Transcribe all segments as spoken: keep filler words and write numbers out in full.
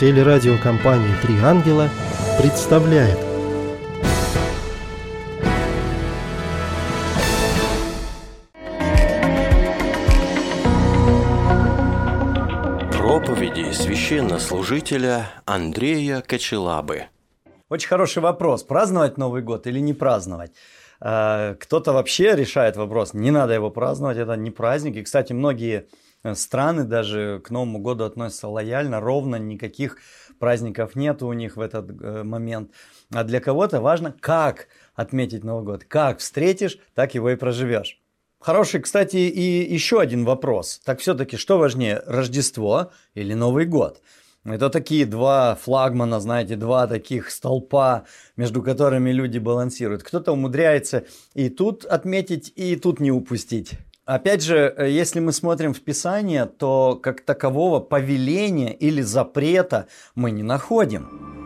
Телерадиокомпания «Три ангела» представляет. Проповеди священнослужителя Андрея Кочелабы. Очень хороший вопрос. Праздновать Новый год или не праздновать? Кто-то вообще решает вопрос, не надо его праздновать, это не праздник. И, кстати, многие страны даже к Новому году относятся лояльно, ровно, никаких праздников нет у них в этот момент. А для кого-то важно, как отметить Новый год. Как встретишь, так его и проживешь. Хороший, кстати, и еще один вопрос. Так все-таки, что важнее, Рождество или Новый год? Это такие два флагмана, знаете, два таких столпа, между которыми люди балансируют. Кто-то умудряется и тут отметить, и тут не упустить. Опять же, если мы смотрим в Писание, то как такового повеления или запрета мы не находим.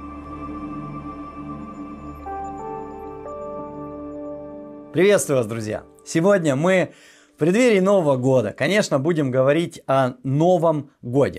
Приветствую вас, друзья! Сегодня мы в преддверии Нового года, конечно, будем говорить о Новом годе.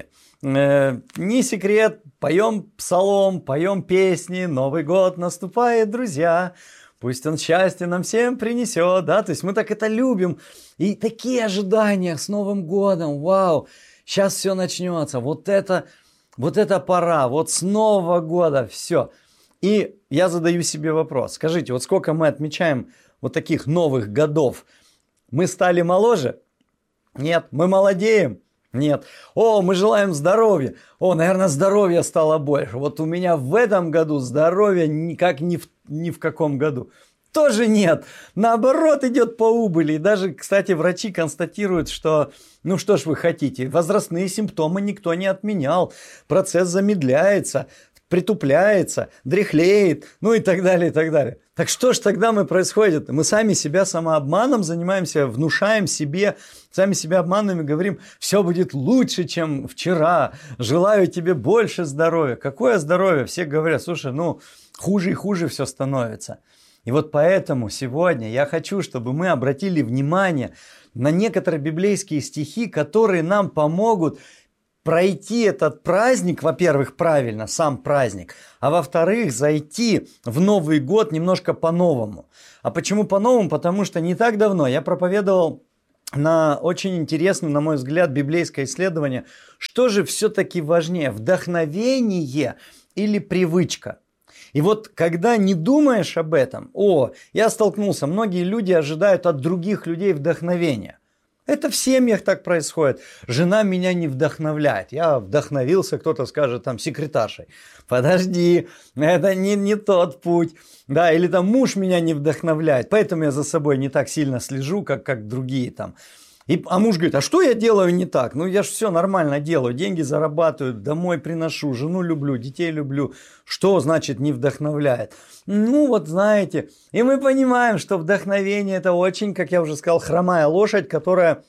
Э, не секрет, поем псалом, поем песни, Новый год наступает, друзья, пусть он счастье нам всем принесет, да, то есть мы так это любим, и такие ожидания с Новым годом, вау, сейчас все начнется, вот это, вот это пора, вот с Нового года все. И я задаю себе вопрос, скажите, вот сколько мы отмечаем вот таких новых годов, мы стали моложе? Нет. Мы молодеем? Нет. О, мы желаем здоровья. О, наверное, здоровья стало больше. Вот у меня в этом году здоровья никак ни в, ни в каком году. Тоже нет. Наоборот, идет по убыли. И даже, кстати, врачи констатируют, что, ну что ж вы хотите, возрастные симптомы никто не отменял. Процесс замедляется, притупляется, дряхлеет, ну и так далее, и так далее. Так что ж тогда мы происходит? Мы сами себя самообманом занимаемся, внушаем себе, сами себя обманываем и говорим, все будет лучше, чем вчера, желаю тебе больше здоровья. Какое здоровье? Все говорят, слушай, ну хуже и хуже все становится. И вот поэтому сегодня я хочу, чтобы мы обратили внимание на некоторые библейские стихи, которые нам помогут пройти этот праздник, во-первых, правильно, сам праздник, а во-вторых, зайти в Новый год немножко по-новому. А почему по-новому? Потому что не так давно я проповедовал на очень интересном, на мой взгляд, библейское исследование, что же все-таки важнее, вдохновение или привычка? И вот когда не думаешь об этом, о, я столкнулся, многие люди ожидают от других людей вдохновения. Это в семьях так происходит. Жена меня не вдохновляет. Я вдохновился, кто-то скажет, там, секретаршей. Подожди, это не, не тот путь. Да, или там муж меня не вдохновляет, поэтому я за собой не так сильно слежу, как, как другие там. И, а муж говорит, а что я делаю не так? Ну, я же все нормально делаю, деньги зарабатываю, домой приношу, жену люблю, детей люблю. Что значит не вдохновляет? Ну, вот знаете, и мы понимаем, что вдохновение – это очень, как я уже сказал, хромая лошадь, которая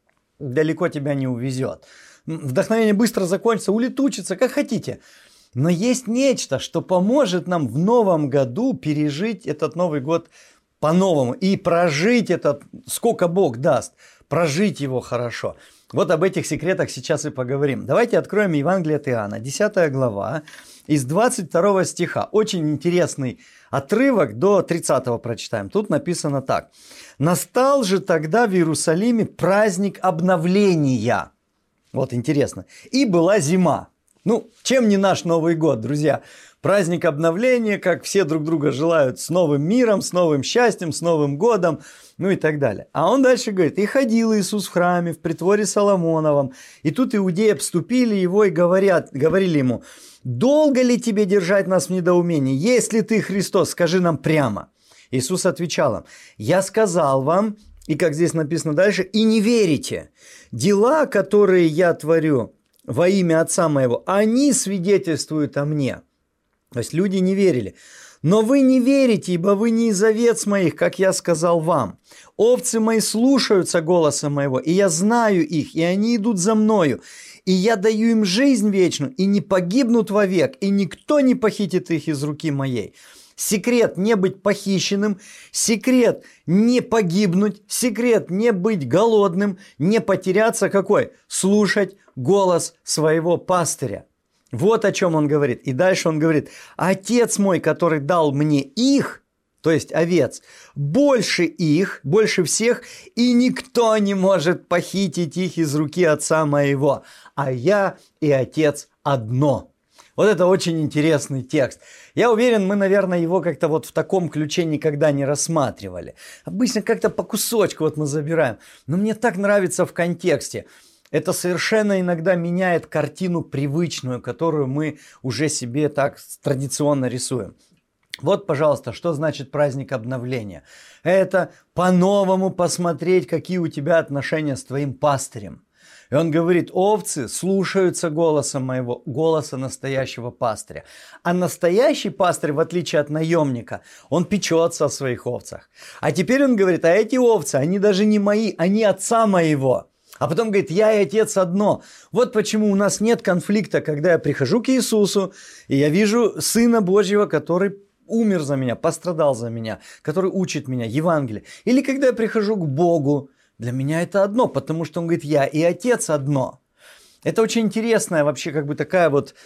далеко тебя не увезет. Вдохновение быстро закончится, улетучится, как хотите. Но есть нечто, что поможет нам в новом году пережить этот Новый год по-новому и прожить этот, сколько Бог даст. Прожить его хорошо. Вот об этих секретах сейчас и поговорим. Давайте откроем Евангелие от Иоанна, десятая глава, из двадцать второго стиха. Очень интересный отрывок, до тридцатого прочитаем. Тут написано так. «Настал же тогда в Иерусалиме праздник обновления». Вот интересно. «И была зима». Ну, чем не наш Новый год, друзья? Праздник обновления, как все друг друга желают с новым миром, с новым счастьем, с Новым годом, ну и так далее. А он дальше говорит, и ходил Иисус в храме, в притворе Соломоновом, и тут иудеи обступили его и говорят, говорили ему, долго ли тебе держать нас в недоумении? Если ты Христос, скажи нам прямо. Иисус отвечал им, я сказал вам, и как здесь написано дальше, и не верите. Дела, которые я творю во имя Отца моего, они свидетельствуют о мне. То есть люди не верили. Но вы не верите, ибо вы не из овец моих, как я сказал вам. Овцы мои слушаются голоса моего, и я знаю их, и они идут за мною. И я даю им жизнь вечную, и не погибнут вовек, и никто не похитит их из руки моей. Секрет не быть похищенным, секрет не погибнуть, секрет не быть голодным, не потеряться какой? Слушать голос своего пастыря. Вот о чем он говорит. И дальше он говорит: «Отец мой, который дал мне их», то есть овец, «больше их, больше всех, и никто не может похитить их из руки отца моего, а я и отец одно». Вот это очень интересный текст. Я уверен, мы, наверное, его как-то вот в таком ключе никогда не рассматривали. Обычно как-то по кусочку вот мы забираем. Но мне так нравится в контексте. Это совершенно иногда меняет картину привычную, которую мы уже себе так традиционно рисуем. Вот, пожалуйста, что значит праздник обновления. Это по-новому посмотреть, какие у тебя отношения с твоим пастырем. И он говорит: овцы слушаются голоса моего, голоса настоящего пастыря. А настоящий пастырь, в отличие от наемника, он печется о своих овцах. А теперь он говорит: а эти овцы, они даже не мои, они отца моего. А потом говорит: я и отец одно. Вот почему у нас нет конфликта, когда я прихожу к Иисусу, и я вижу Сына Божьего, который умер за меня, пострадал за меня, который учит меня Евангелие. Или когда я прихожу к Богу, для меня это одно, потому что он говорит: я и отец одно. Это очень интересная вообще как бы такая вот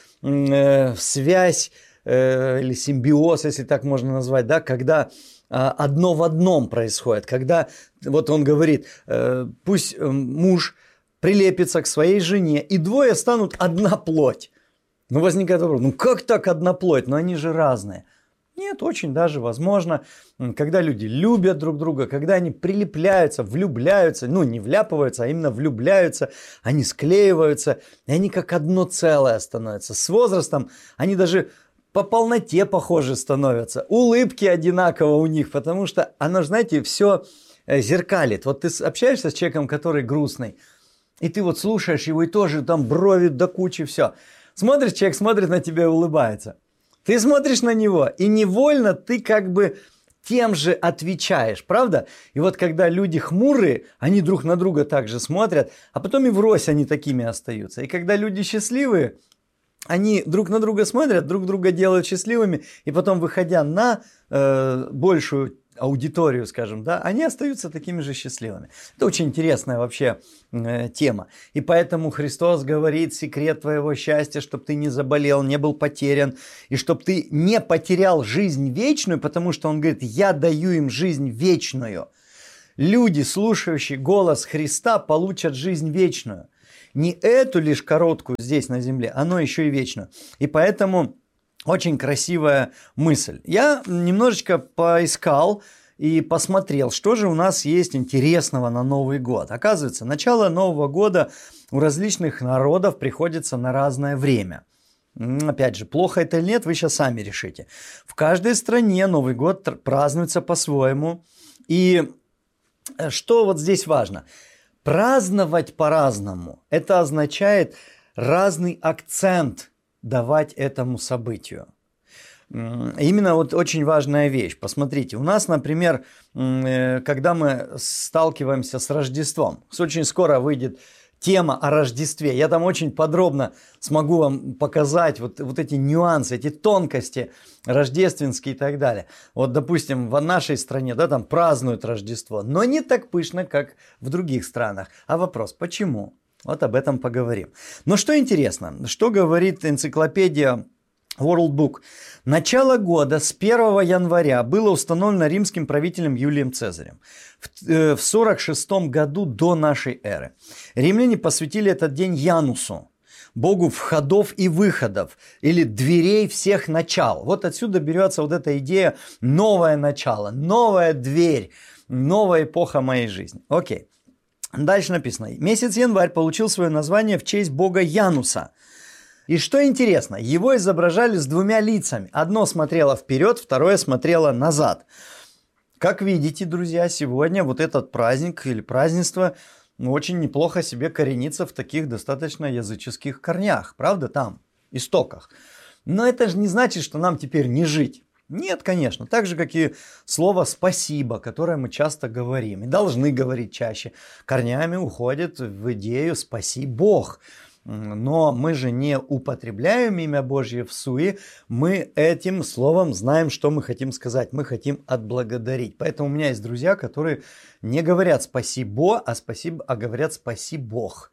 э, связь э, или симбиоз, если так можно назвать, да, когда э, одно в одном происходит. Когда вот он говорит: э, пусть э, муж прилепится к своей жене, и двое станут одна плоть. Ну возникает вопрос: ну как так одна плоть? Но они же разные. Нет, очень даже возможно, когда люди любят друг друга, когда они прилепляются, влюбляются, ну не вляпываются, а именно влюбляются, они склеиваются, и они как одно целое становятся. С возрастом они даже по полноте похожи становятся, улыбки одинаково у них, потому что оно, знаете, все зеркалит. Вот ты общаешься с человеком, который грустный, и ты вот слушаешь его, и тоже там брови до кучи, все. Смотришь, человек смотрит на тебя и улыбается. Ты смотришь на него, и невольно ты как бы тем же отвечаешь, правда? И вот когда люди хмурые, они друг на друга также смотрят, а потом и врозь они такими остаются. И когда люди счастливые, они друг на друга смотрят, друг друга делают счастливыми, и потом, выходя на э, большую аудиторию, скажем, да, они остаются такими же счастливыми. Это очень интересная вообще э, тема. И поэтому Христос говорит: секрет твоего счастья, чтобы ты не заболел, не был потерян, и чтобы ты не потерял жизнь вечную, потому что он говорит: я даю им жизнь вечную. Люди, слушающие голос Христа, получат жизнь вечную. Не эту лишь короткую здесь на земле, но еще и вечную. И поэтому очень красивая мысль. Я немножечко поискал и посмотрел, что же у нас есть интересного на Новый год. Оказывается, начало Нового года у различных народов приходится на разное время. Опять же, плохо это или нет, вы сейчас сами решите. В каждой стране Новый год празднуется по-своему. И что вот здесь важно? Праздновать по-разному. Это означает разный акцент давать этому событию. Именно вот очень важная вещь. Посмотрите, у нас, например, когда мы сталкиваемся с Рождеством, очень скоро выйдет тема о Рождестве. Я там очень подробно смогу вам показать вот, вот эти нюансы, эти тонкости рождественские и так далее. Вот, допустим, в нашей стране, да, там празднуют Рождество, но не так пышно, как в других странах. А вопрос: почему? Вот об этом поговорим. Но что интересно, что говорит энциклопедия World Book? Начало года с первого января было установлено римским правителем Юлием Цезарем в сорок шестом году до нашей эры. Римляне посвятили этот день Янусу, богу входов и выходов, или дверей всех начал. Вот отсюда берется вот эта идея: новое начало, новая дверь, новая эпоха моей жизни. Окей. Дальше написано: месяц январь получил свое название в честь бога Януса. И что интересно, его изображали с двумя лицами. Одно смотрело вперед, второе смотрело назад. Как видите, друзья, сегодня вот этот праздник или празднество ну, очень неплохо себе коренится в таких достаточно языческих корнях. Правда, там, истоках. Но это же не значит, что нам теперь не жить. Нет, конечно. Так же, как и слово «спасибо», которое мы часто говорим. И должны говорить чаще. Корнями уходит в идею «спаси Бог». Но мы же не употребляем имя Божье в суе. Мы этим словом знаем, что мы хотим сказать. Мы хотим отблагодарить. Поэтому у меня есть друзья, которые не говорят «спасибо», а, спасибо, а говорят «спаси Бог».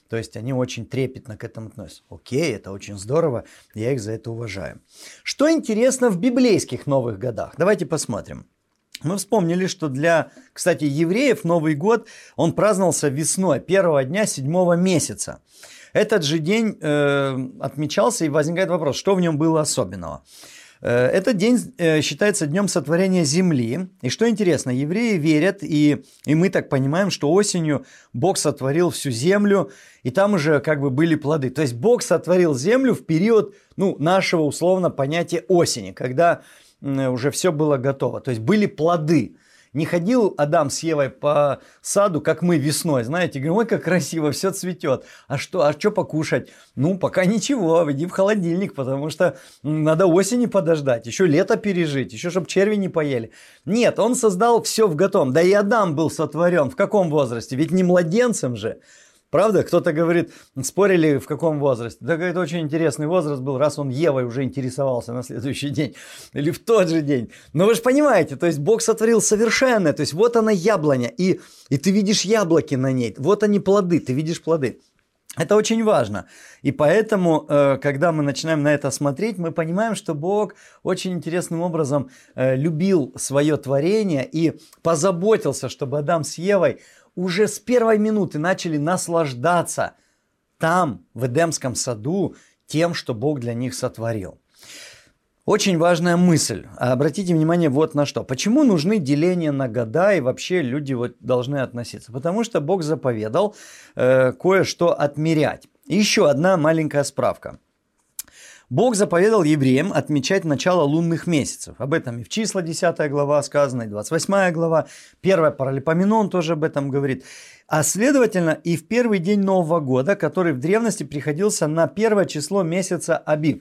То есть они очень трепетно к этому относятся. Окей, это очень здорово, я их за это уважаю. Что интересно в библейских Новых годах? Давайте посмотрим. Мы вспомнили, что для, кстати, евреев Новый год, он праздновался весной, первого дня седьмого месяца. Этот же день э, отмечался, и возникает вопрос, что в нем было особенного. Этот день считается днем сотворения земли. И что интересно, евреи верят, и, и мы так понимаем, что осенью Бог сотворил всю землю, и там уже как бы были плоды. То есть Бог сотворил землю в период, ну, нашего условно понятия осени, когда уже все было готово. То есть были плоды. Не ходил Адам с Евой по саду, как мы весной, знаете, говорим, ой, как красиво, все цветет. А что, а что покушать? Ну, пока ничего, иди в холодильник, потому что надо осени подождать, еще лето пережить, еще чтобы черви не поели. Нет, он создал все в готовом. Да и Адам был сотворен в каком возрасте? Ведь не младенцем же. Правда? Кто-то говорит, спорили в каком возрасте. Да, это очень интересный возраст был, раз он Евой уже интересовался на следующий день. Или в тот же день. Но вы же понимаете, то есть Бог сотворил совершенное. То есть вот она яблоня, и, и ты видишь яблоки на ней. Вот они плоды, ты видишь плоды. Это очень важно. И поэтому, когда мы начинаем на это смотреть, мы понимаем, что Бог очень интересным образом любил свое творение и позаботился, чтобы Адам с Евой уже с первой минуты начали наслаждаться там, в Эдемском саду, тем, что Бог для них сотворил. Очень важная мысль. Обратите внимание вот на что. Почему нужны деления на года и вообще люди вот должны относиться? Потому что Бог заповедал э, кое-что отмерять. И еще одна маленькая справка. Бог заповедал евреям отмечать начало лунных месяцев. Об этом и в Числа десятая глава сказано, и двадцать восьмая глава. Первая Паралипоменон тоже об этом говорит. А следовательно, и в первый день Нового года, который в древности приходился на первое число месяца Абив.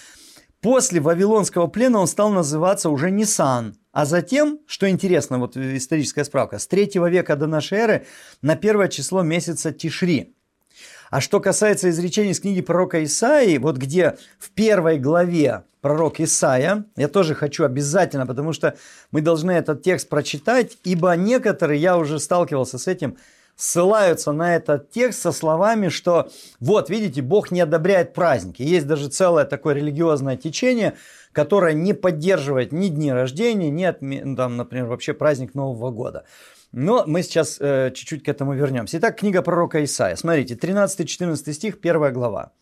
После Вавилонского плена он стал называться уже Нисан. А затем, что интересно, вот историческая справка, с третьего века до нашей эры на первое число месяца Тишри. А что касается изречений из книги пророка Исаии, вот где в первой главе пророк Исаия, я тоже хочу обязательно, потому что мы должны этот текст прочитать, ибо некоторые, я уже сталкивался с этим, ссылаются на этот текст со словами, что вот, видите, Бог не одобряет праздники. Есть даже целое такое религиозное течение, которое не поддерживает ни дни рождения, ни, отме... там, например, вообще праздник Нового года. Но мы сейчас э, чуть-чуть к этому вернемся. Итак, книга пророка Исаия. Смотрите, тринадцатый-четырнадцатый стих, первая глава.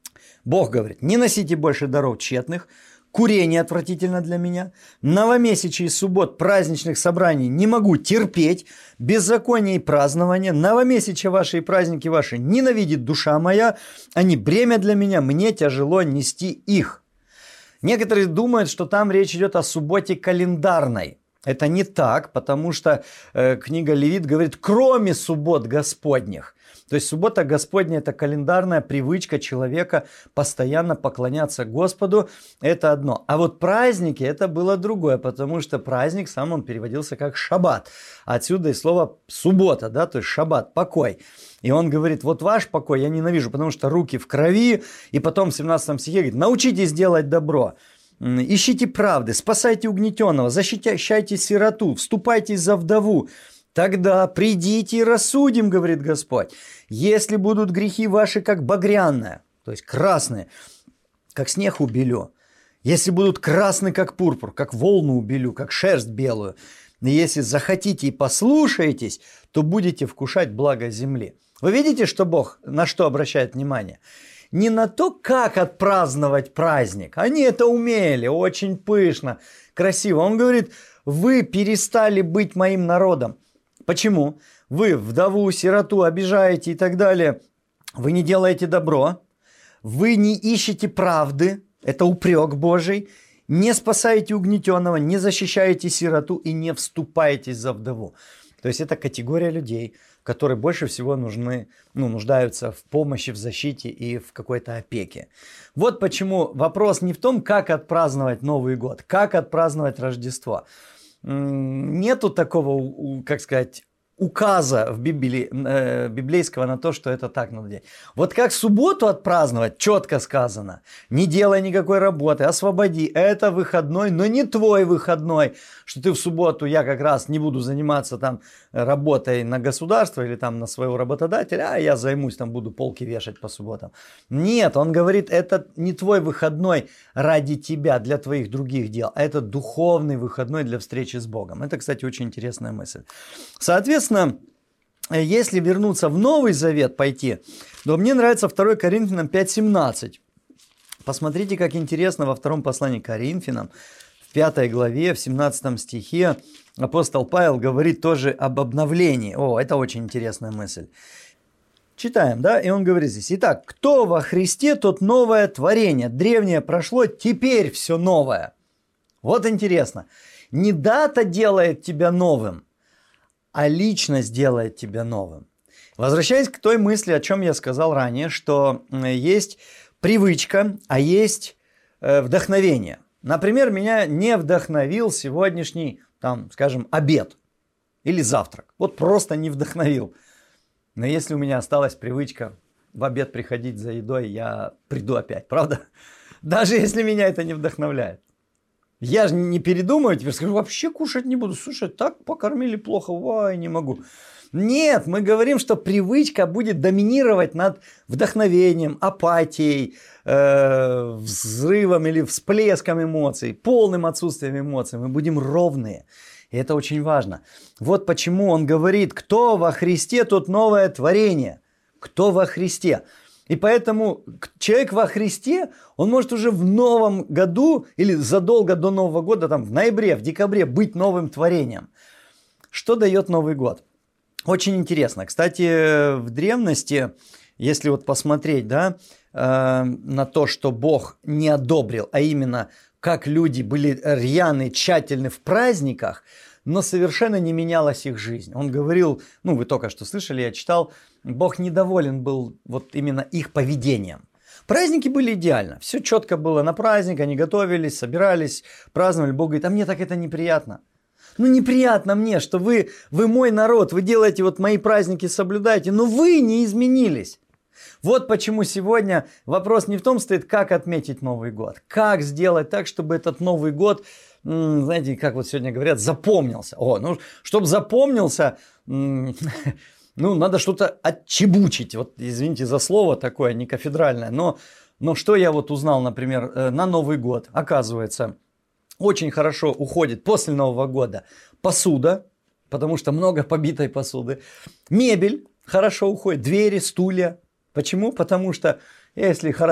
Бог говорит, не носите больше даров тщетных, курение отвратительно для меня, новомесячий, суббот, праздничных собраний не могу терпеть, беззаконие и празднование, новомесячья ваши и праздники ваши ненавидит душа моя, они бремя для меня, мне тяжело нести их. Некоторые думают, что там речь идет о субботе календарной. Это не так, потому что э, книга Левит говорит, кроме суббот Господних. То есть суббота Господня – это календарная привычка человека постоянно поклоняться Господу. Это одно. А вот праздники – это было другое, потому что праздник сам он переводился как шаббат. Отсюда и слово суббота, да, то есть шаббат, покой. И он говорит, вот ваш покой я ненавижу, потому что руки в крови. И потом в семнадцатом стихе говорит, научитесь делать добро. Ищите правды, спасайте угнетенного, защищайте сироту, вступайте за вдову. Тогда придите и рассудим, говорит Господь. Если будут грехи ваши, как багряное, то есть красные, как снег убелю. Если будут красные, как пурпур, как волну убелю, как шерсть белую. И если захотите и послушаетесь, то будете вкушать благо земли. Вы видите, что Бог на что обращает внимание? Не на то, как отпраздновать праздник. Они это умели, очень пышно, красиво. Он говорит, вы перестали быть моим народом. Почему? Вы вдову, сироту обижаете и так далее. Вы не делаете добро. Вы не ищете правды. Это упрек Божий. Не спасаете угнетенного, не защищаете сироту и не вступаетесь за вдову. То есть это категория людей, которые больше всего нужны, ну, нуждаются в помощи, в защите и в какой-то опеке. Вот почему вопрос не в том, как отпраздновать Новый год, как отпраздновать Рождество. Нету такого, как сказать, указа в Библии, э, библейского на то, что это так надо делать. Вот как субботу отпраздновать, четко сказано. Не делай никакой работы, освободи. Это выходной, но не твой выходной. Что ты в субботу, я как раз не буду заниматься там работой на государство или там на своего работодателя, а я займусь, там буду полки вешать по субботам. Нет, он говорит, это не твой выходной ради тебя, для твоих других дел. А это духовный выходной для встречи с Богом. Это, кстати, очень интересная мысль. Соответственно, если вернуться в Новый Завет пойти, то мне нравится второе Коринфянам пять семнадцать. Посмотрите, как интересно во втором послании к Коринфянам, в пятой главе, в семнадцатом стихе, апостол Павел говорит тоже об обновлении. О, это очень интересная мысль. Читаем, да, и он говорит здесь: «Итак, кто во Христе, тот новое творение. Древнее прошло, теперь все новое». Вот интересно. Не дата делает тебя новым, а личность делает тебя новым. Возвращаясь к той мысли, о чем я сказал ранее, что есть привычка, а есть вдохновение. Например, меня не вдохновил сегодняшний, там, скажем, обед или завтрак. Вот просто не вдохновил. Но если у меня осталась привычка в обед приходить за едой, я приду опять, правда? Даже если меня это не вдохновляет. Я же не передумаю, теперь скажу, вообще кушать не буду. Слушай, так покормили плохо, ой, не могу. Нет, мы говорим, что привычка будет доминировать над вдохновением, апатией, э, взрывом или всплеском эмоций, полным отсутствием эмоций. Мы будем ровные. И это очень важно. Вот почему он говорит, кто во Христе, тот новое творение. Кто во Христе. И поэтому человек во Христе, он может уже в новом году или задолго до Нового года, там в ноябре, в декабре быть новым творением. Что дает Новый год? Очень интересно. Кстати, в древности, если вот посмотреть, да, э, на то, что Бог не одобрил, а именно как люди были рьяны, тщательны в праздниках, но совершенно не менялась их жизнь. Он говорил, ну вы только что слышали, я читал, Бог недоволен был вот именно их поведением. Праздники были идеально, все четко было на праздник, они готовились, собирались, праздновали. Бог говорит, а мне так это неприятно. Ну неприятно мне, что вы, вы мой народ, вы делаете вот мои праздники, соблюдаете, но вы не изменились. Вот почему сегодня вопрос не в том стоит, как отметить Новый год, как сделать так, чтобы этот Новый год, знаете, как вот сегодня говорят, запомнился. О, ну, чтобы запомнился, ну, надо что-то отчебучить. Вот, извините за слово такое, не кафедральное. Но, но что я вот узнал, например, на Новый год? Оказывается, очень хорошо уходит после Нового года посуда, потому что много побитой посуды. Мебель хорошо уходит, двери, стулья. Почему? Потому что если хорошо